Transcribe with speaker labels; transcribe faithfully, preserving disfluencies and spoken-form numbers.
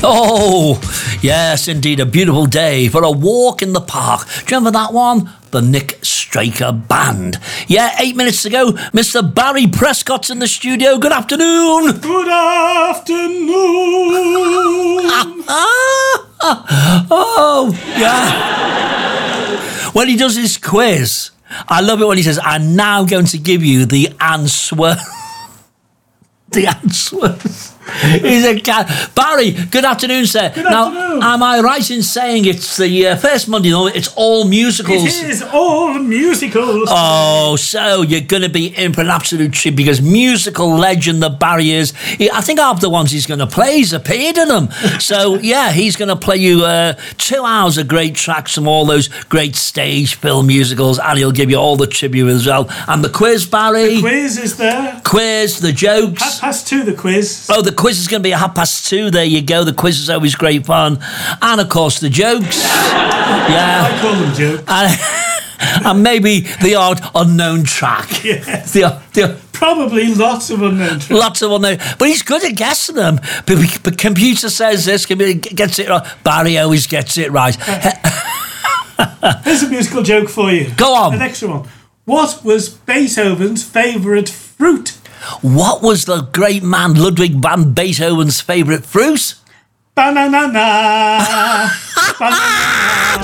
Speaker 1: Oh, yes, indeed, a beautiful day for a walk in the park. Do you remember that one? The Nick Straker Band. Yeah, eight minutes ago, Mister Barry Prescott's in the studio. Good afternoon.
Speaker 2: Good afternoon.
Speaker 1: Oh, yeah. When he does his quiz, I love it when he says, I'm now going to give you the answer. The answers. He's a cat. Barry, good afternoon, sir.
Speaker 2: Good
Speaker 1: now,
Speaker 2: afternoon.
Speaker 1: am I right in saying it's the uh, first Monday, no, it's all musicals?
Speaker 2: It is all musicals.
Speaker 1: Oh, so you're going to be in for an absolute treat because musical legend that Barry is. He, I think half the ones he's going to play, he's appeared in them. So, yeah, he's going to play you uh, two hours of great tracks from all those great stage film musicals, and he'll give you all the tribute as well. And the quiz, Barry?
Speaker 2: The quiz is there.
Speaker 1: Quiz, the jokes.
Speaker 2: Half past two, the quiz.
Speaker 1: Oh, the quiz is going to be at half past two. There you go. The quiz is always great fun. And, of course, the jokes. Yeah.
Speaker 2: I call them jokes.
Speaker 1: And, and maybe the odd unknown track.
Speaker 2: Yes.
Speaker 1: The, the,
Speaker 2: Probably lots of unknown tracks.
Speaker 1: Lots of unknown. But he's good at guessing them. But, but computer says this, computer gets it right. Barry always gets it right.
Speaker 2: Here's a musical joke for you.
Speaker 1: Go on.
Speaker 2: An extra one. What was Beethoven's favourite fruit?
Speaker 1: What was the great man Ludwig van Beethoven's favourite fruit?
Speaker 2: Banana. Banana.